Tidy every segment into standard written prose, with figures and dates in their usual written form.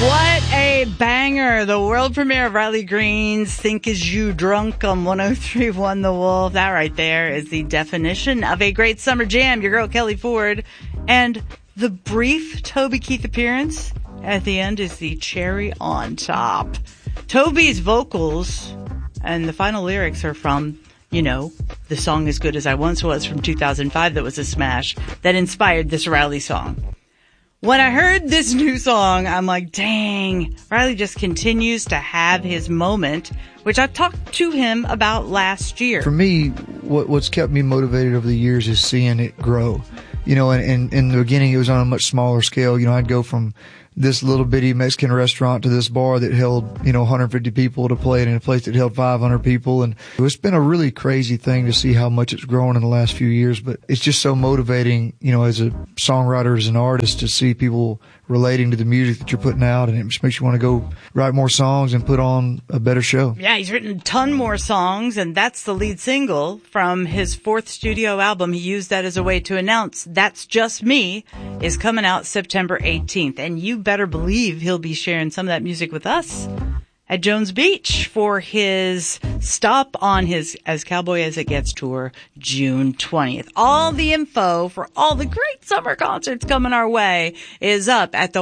What a banger. The world premiere of Riley Green's Think Is You Drunk on 103.1 The Wolf. That right there is the definition of a great summer jam. Your girl Kelly Ford. And the brief Toby Keith appearance at the end is the cherry on top. Toby's vocals and the final lyrics are from, you know, The Song As Good As I Once Was from 2005 that was a smash that inspired this Riley song. When I heard this new song, I'm like, dang, Riley just continues to have his moment, which I talked to him about last year. For me, what's kept me motivated over the years is seeing it grow. You know, and in the beginning, it was on a much smaller scale. You know, I'd go from this little bitty Mexican restaurant to this bar that held, 150 people to play in a place that held 500 people. And it's been a really crazy thing to see how much it's grown in the last few years. But it's just so motivating, as a songwriter, as an artist, to see people relating to the music that you're putting out. And it just makes you want to go write more songs and put on a better show. Yeah, he's written a ton more songs, and that's the lead single from his 4th studio album. He used that as a way to announce That's Just Me is coming out September 18th. And you better believe he'll be sharing some of that music with us at Jones Beach for his stop on his As Cowboy As It Gets tour, June 20th. All the info for all the great summer concerts coming our way is up at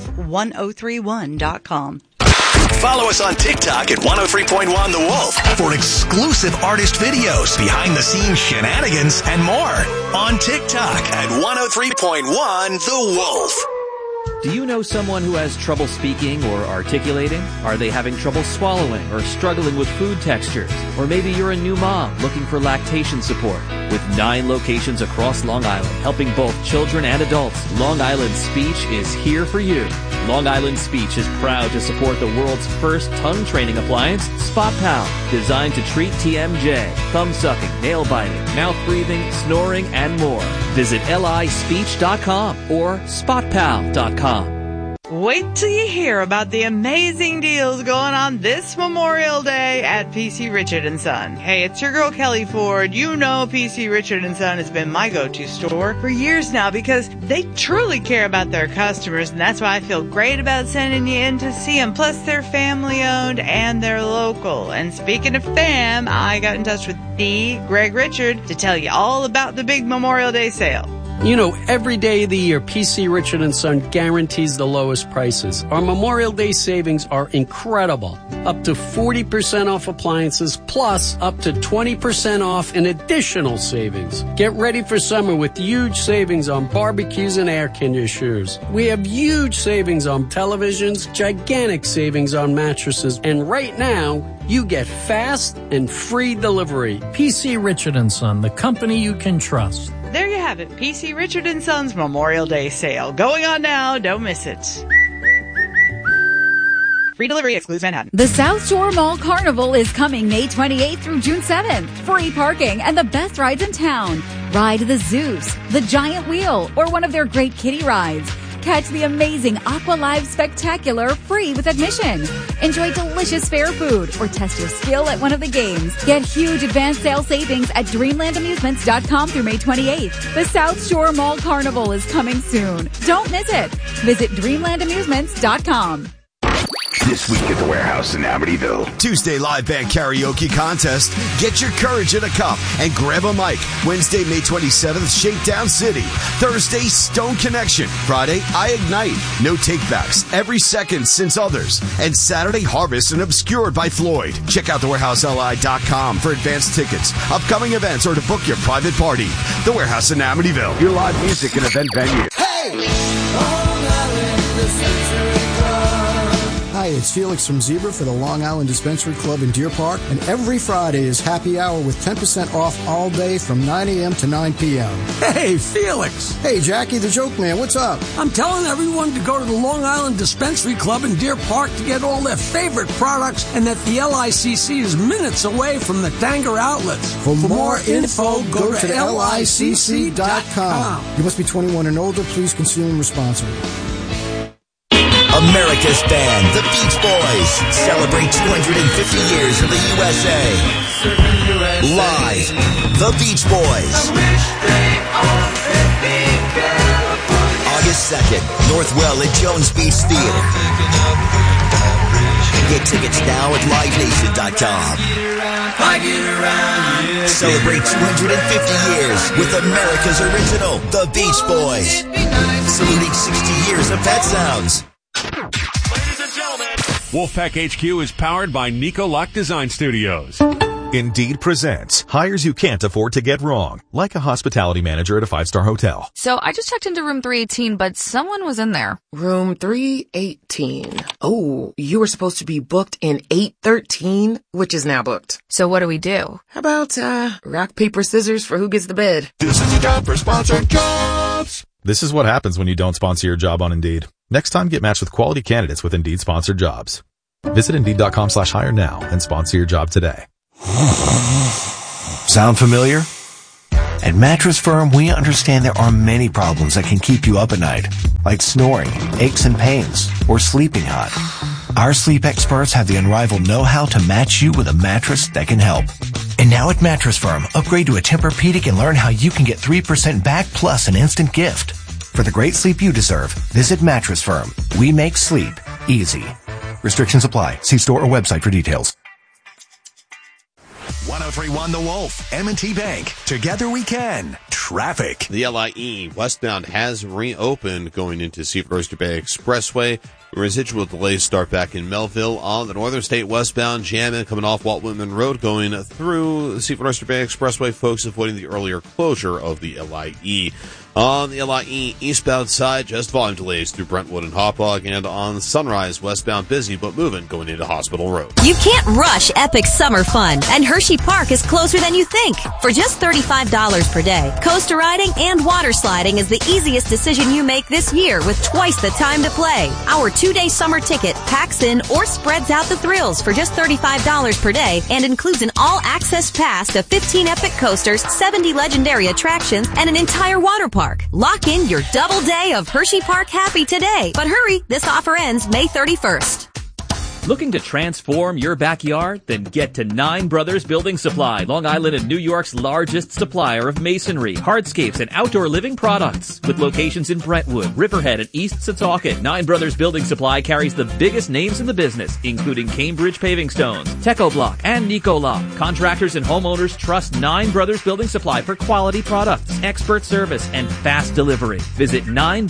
thewolf1031.com. Follow us on TikTok at 103.1 The Wolf for exclusive artist videos, behind-the-scenes shenanigans, and more. On TikTok at 103.1 The Wolf. Do you know someone who has trouble speaking or articulating? Are they having trouble swallowing or struggling with food textures? Or maybe you're a new mom looking for lactation support. With 9 locations across Long Island, helping both children and adults, Long Island Speech is here for you. Long Island Speech is proud to support the world's first tongue training appliance, Spot Pal, designed to treat TMJ, thumb sucking, nail biting, mouth breathing, snoring, and more. Visit lispeech.com or spotpal.com. Wait till you hear about the amazing deals going on this Memorial Day at PC Richard & Son. Hey, it's your girl Kelly Ford. You know PC Richard & Son has been my go-to store for years now because they truly care about their customers, and that's why I feel great about sending you in to see them. Plus, they're family-owned and they're local. And speaking of fam, I got in touch with the Greg Richard to tell you all about the big Memorial Day sale. You know, every day of the year, PC Richard & Son guarantees the lowest prices. Our Memorial Day savings are incredible. Up to 40% off appliances, plus up to 20% off in additional savings. Get ready for summer with huge savings on barbecues and air conditioners. We have huge savings on televisions, gigantic savings on mattresses, and right now, you get fast and free delivery. PC Richard & Son, the company you can trust. There you have it, PC Richard & Son's Memorial Day sale. Going on now, don't miss it. Free delivery excludes Manhattan. The South Shore Mall Carnival is coming May 28th through June 7th. Free parking and the best rides in town. Ride the Zeus, the Giant Wheel, or one of their great kiddie rides. Catch the amazing Aqua Live Spectacular free with admission. Enjoy delicious fair food or test your skill at one of the games. Get huge advanced sale savings at DreamlandAmusements.com through May 28th. The South Shore Mall Carnival is coming soon. Don't miss it. Visit DreamlandAmusements.com. This week at the Warehouse in Amityville. Tuesday live band karaoke contest. Get your courage in a cup and grab a mic. Wednesday, May 27th, Shakedown City. Thursday, Stone Connection. Friday, I Ignite. No takebacks. Every second since others. And Saturday, Harvest and Obscured by Floyd. Check out thewarehouseli.com for advanced tickets, upcoming events, or to book your private party. The Warehouse in Amityville. Your live music and event venue. Hey! Long Island Dispensary Club. Hi, it's Felix from Zebra for the Long Island Dispensary Club in Deer Park, and every Friday is happy hour with 10% off all day from 9 a.m. to 9 p.m. Hey, Felix! Hey, Jackie the Joke Man, what's up? I'm telling everyone to go to the Long Island Dispensary Club in Deer Park to get all their favorite products, and that the LICC is minutes away from the Tanger outlets. For more info, go to LICC.com. You must be 21 and older. Please consume responsibly. America's band, the Beach Boys, celebrate 250 years of the USA. Live, the Beach Boys. August 2nd, Northwell at Jones Beach Theater. Get tickets now at livenation.com. Celebrate 250 years with America's original, the Beach Boys. Saluting 60 years of Pet Sounds. Ladies and gentlemen, Wolfpack HQ is powered by Nico Lock Design Studios. Indeed presents hires you can't afford to get wrong, like a hospitality manager at a 5-star hotel. So I just checked into room 318, but someone was in there. Room 318. Oh, you were supposed to be booked in 813, which is now booked. So what do we do? How about, rock, paper, scissors for who gets the bid? This is your job for sponsored jobs. This is what happens when you don't sponsor your job on Indeed. Next time, get matched with quality candidates with Indeed sponsored jobs. Visit Indeed.com/hire now and sponsor your job today. Sound familiar? At Mattress Firm, we understand there are many problems that can keep you up at night, like snoring, aches and pains, or sleeping hot. Our sleep experts have the unrivaled know-how to match you with a mattress that can help. And now at Mattress Firm, upgrade to a Tempur-Pedic and learn how you can get 3% back plus an instant gift. For the great sleep you deserve, visit Mattress Firm. We make sleep easy. Restrictions apply. See store or website for details. 1031 The Wolf, M&T Bank. Together we can. Traffic. The LIE westbound has reopened going into Seaford Oyster Bay Expressway. Residual delays start back in Melville on the Northern State westbound. Jamming coming off Walt Whitman Road going through the Seaford Oyster Bay Expressway. Folks avoiding the earlier closure of the LIE. On the LIE eastbound side, just volume delays through Brentwood and Hauppauge, and on Sunrise westbound busy but moving going into Hospital Road. You can't rush epic summer fun, and Hershey Park is closer than you think. For just $35 per day, coaster riding and water sliding is the easiest decision you make this year with twice the time to play. Our 2-day summer ticket packs in or spreads out the thrills for just $35 per day and includes an all-access pass to 15 epic coasters, 70 legendary attractions, and an entire water park. Lock in your double day of Hershey Park happy today. But hurry, this offer ends May 31st. Looking to transform your backyard? Then get to Nine Brothers Building Supply, Long Island and New York's largest supplier of masonry, hardscapes, and outdoor living products. With locations in Brentwood, Riverhead, and East Setauket, Nine Brothers Building Supply carries the biggest names in the business, including Cambridge Paving Stones, Tecoblock, and Nico Lock. Contractors and homeowners trust Nine Brothers Building Supply for quality products, expert service, and fast delivery. Visit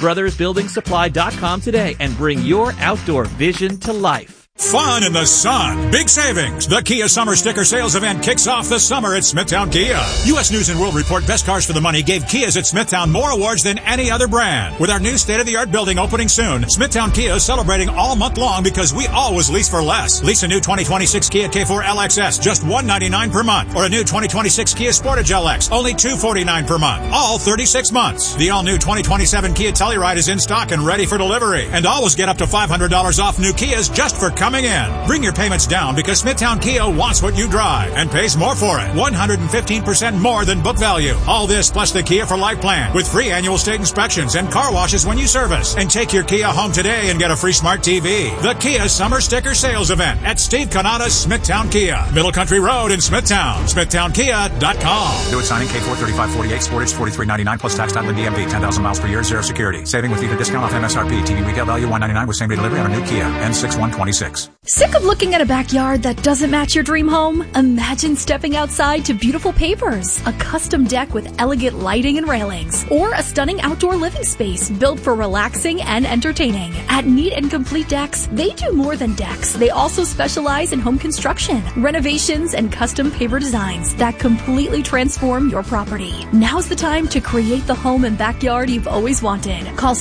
NineBrothersBuildingSupply.com today and bring your outdoor vision to life. Fun in the sun. Big savings. The Kia Summer Sticker Sales Event kicks off the summer at Smithtown Kia. U.S. News & World Report Best Cars for the Money gave Kias at Smithtown more awards than any other brand. With our new state-of-the-art building opening soon, Smithtown Kia is celebrating all month long because we always lease for less. Lease a new 2026 Kia K4 LXS, just $199 per month. Or a new 2026 Kia Sportage LX, only $249 per month. All 36 months. The all-new 2027 Kia Telluride is in stock and ready for delivery. And always get up to $500 off new Kias just for coming in. Bring your payments down because Smithtown Kia wants what you drive and pays more for it. 115% more than book value. All this plus the Kia for Life plan with free annual state inspections and car washes when you service. And take your Kia home today and get a free smart TV. The Kia Summer Sticker Sales Event at Steve Canada's Smithtown Kia, Middle Country Road in Smithtown. SmithtownKia.com. Do it signing K4 3548, Sportage $43.99 plus tax title and DMV. 10,000 miles per year, zero security. Saving with either discount off MSRP. TV retail value $199 with same day delivery on a new Kia. N6126. Sick of looking at a backyard that doesn't match your dream home? Imagine stepping outside to beautiful Papers, a custom deck with elegant lighting and railings, or a stunning outdoor living space built for relaxing and entertaining. At Neat and Complete Decks, they do more than decks. They also specialize in home construction, renovations, and custom paver designs that completely transform your property. Now's the time to create the home and backyard you've always wanted. Call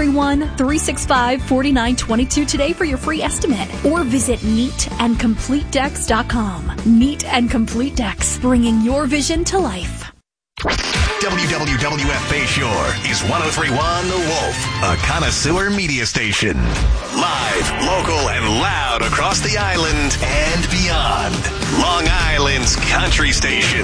631-365-4922 today for your free estimate, or visit neatandcompletedecks.com. Neat and Complete Decks, bringing your vision to life. WWWF Bayshore is 1031 The Wolf, a connoisseur media station. Live, local, and loud across the island and beyond. Long Island's country station.